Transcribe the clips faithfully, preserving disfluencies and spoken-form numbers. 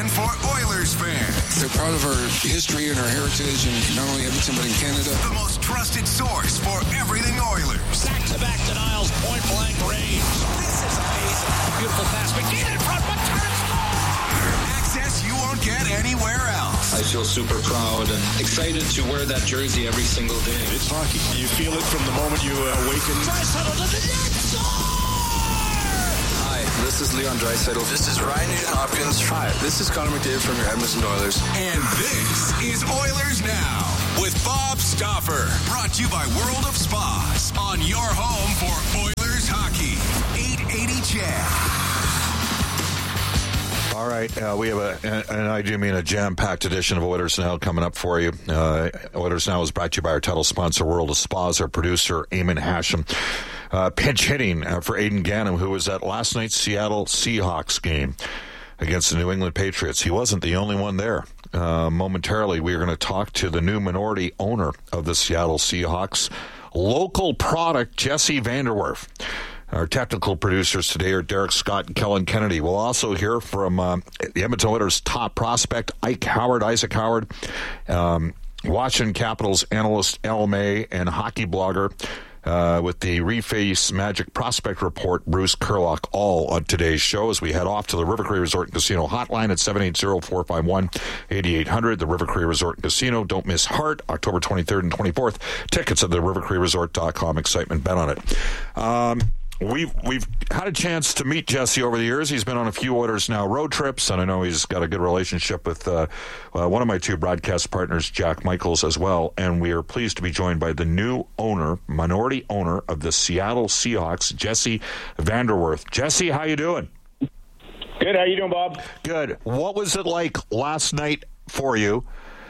For Oilers fans. They're proud of our history and our heritage, and not only Edmonton, but in Canada. The most trusted source for everything Oilers. Back-to-back denials, point-blank range. This is amazing. Beautiful pass. McKinnon in front, McKinnon scores! Access you won't get anywhere else. I feel super proud and excited to wear that jersey every single day. It's hockey. You feel it from the moment you awaken. Draisaitl to the net. This is Leon Draisaitl. This is Ryan Nugent-Hopkins. Hi, this is Connor McDavid from your Edmonton Oilers. And this is Oilers Now with Bob Stauffer. Brought to you by World of Spas. On your home for Oilers hockey. eight eighty C H E D. All right, uh, we have a, and I do mean a jam-packed edition of Oilers Now coming up for you. Uh, Oilers Now is brought to you by our title sponsor, World of Spas, our producer, Eamon Hashem. Uh, pinch hitting uh, for Aidan Gannam, who was at last night's Seattle Seahawks game against the New England Patriots. He wasn't the only one there. Uh, momentarily, we are going to talk to the new minority owner of the Seattle Seahawks, local product Jesse Vanderwerf. Our technical producers today are Derek Scott and Kellen Kennedy. We'll also hear from uh, the Edmonton Oilers' top prospect, Ike Howard, Isaac Howard, um, Washington Capitals analyst L May, and hockey blogger Uh, with the Reface Magic Prospect Report, Bruce Kurlock, all on today's show as we head off to the River Cree Resort and Casino hotline at seven eight zero, four five one, eight eight zero zero. The River Cree Resort and Casino. Don't miss Heart, October twenty-third and twenty-fourth. Tickets at the river cree resort dot com. Excitement, bet on it. Um, We've we've had a chance to meet Jesse over the years. He's been on a few Oilers Now road trips, and I know he's got a good relationship with uh, uh, one of my two broadcast partners, Jack Michaels, as well. And we are pleased to be joined by the new owner, minority owner of the Seattle Seahawks, Jesse Vanderwerf. Jesse, how you doing? Good. How you doing, Bob? Good. What was it like last night for you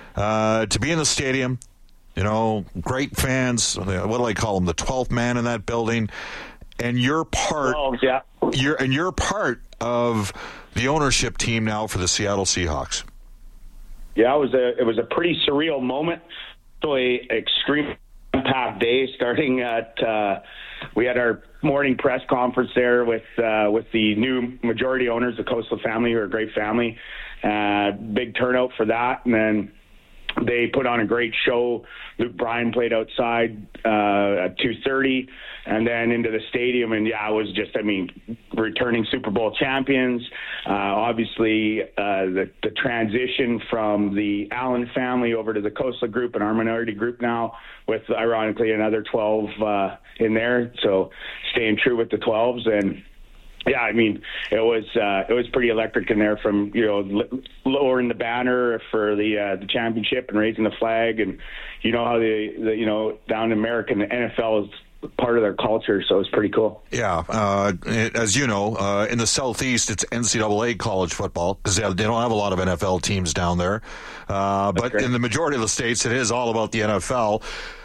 uh, to be in the stadium? You know, great fans. What do I call them? The twelfth man in that building. And you're part, oh, yeah. you're and you're part of the ownership team now for the Seattle Seahawks. Yeah, it was a it was a pretty surreal moment. Really extreme packed day. Starting at uh, we had our morning press conference there with uh, with the new majority owners, the Coastal family, who are a great family. Uh, big turnout for that, and then they put on a great show. Luke Bryan played outside uh, at two thirty, and then into the stadium. And, yeah, it was just, I mean, returning Super Bowl champions. Uh, obviously, uh, the, the transition from the Allen family over to the Coastal group and our minority group now with, ironically, another twelve uh, in there. So staying true with the twelves. And, yeah, I mean, it was uh, it was pretty electric in there, from, you know, l- lowering the banner for the uh, the championship and raising the flag, and you know how the, the you know down in America, the N F L is part of their culture, so it's pretty cool. Yeah, uh, as you know, uh, in the Southeast, it's N C double A college football because they, they don't have a lot of N F L teams down there, uh, but great. In the majority of the states, it is all about the N F L.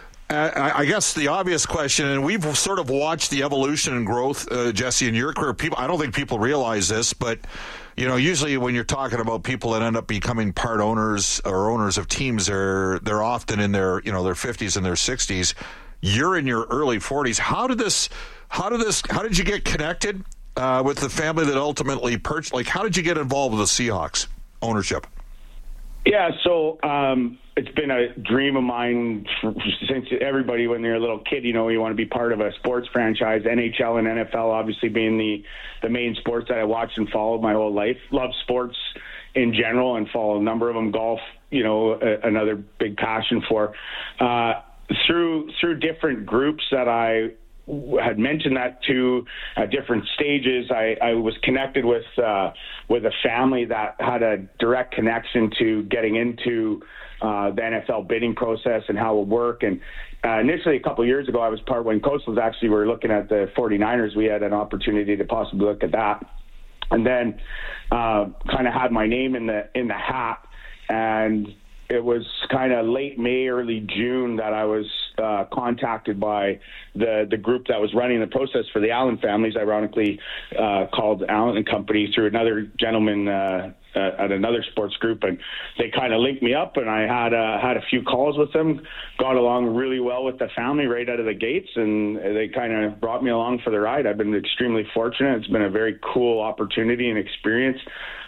Uh, I guess the obvious question, and we've sort of watched the evolution and growth, uh, Jesse, in your career. People, I don't think people realize this, but you know, usually when you're talking about people that end up becoming part owners or owners of teams, they're they're often in their you know their fifties and their sixties. You're in your early forties. How did this? How did this? How did you get connected uh, with the family that ultimately purchased? Like, how did you get involved with the Seahawks ownership? Yeah, so um, it's been a dream of mine for, since everybody, when you're a little kid, you know, you want to be part of a sports franchise. N H L and N F L obviously being the, the main sports that I watched and followed my whole life. Love sports in general and follow a number of them. Golf, you know, a, another big passion for. Uh, through through different groups that I had mentioned that to at different stages, I, I was connected with uh, with a family that had a direct connection to getting into uh, the N F L bidding process and how it would work. And uh, initially, a couple of years ago, I was part when Coastals actually were looking at the forty-niners. We had an opportunity to possibly look at that, and then uh, kind of had my name in the in the hat. And it was kind of late May, early June that I was uh, contacted by the the group that was running the process for the Allen families, ironically uh, called Allen and Company, through another gentleman uh, uh, at another sports group, and they kind of linked me up, and I had uh, had a few calls with them, got along really well with the family right out of the gates, and they kind of brought me along for the ride. I've been extremely fortunate. It's been a very cool opportunity and experience.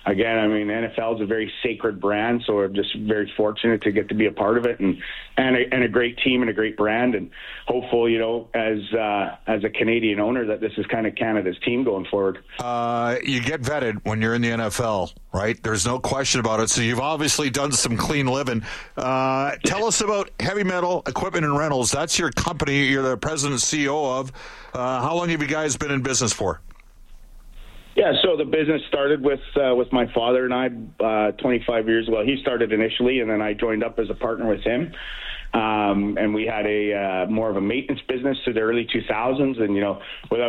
again, I mean, N F L is a very sacred brand, so I'm just very fortunate to get to be a part of it, and and a, and a great team and a great brand, and hopeful, you know, as uh, as a Canadian owner, that this is kind of Canada's team going forward. Uh, you get vetted when you're in the N F L, right? There's no question about it. So you've obviously done some clean living. Uh, tell us about Heavy Metal Equipment and Rentals. That's your company. You're the president and C E O of. Uh, how long have you guys been in business for? Yeah, so the business started with uh, with my father and I uh, twenty-five years ago. He started initially, and then I joined up as a partner with him. Um, and we had a uh, more of a maintenance business to the early two thousands, and you know, without